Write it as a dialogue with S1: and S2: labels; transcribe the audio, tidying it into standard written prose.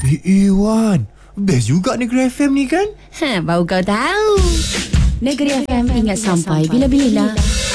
S1: Wan, best juga Negeri FM ni kan?
S2: Baru kau tahu. Negeri FM ingat sampai bila-bila.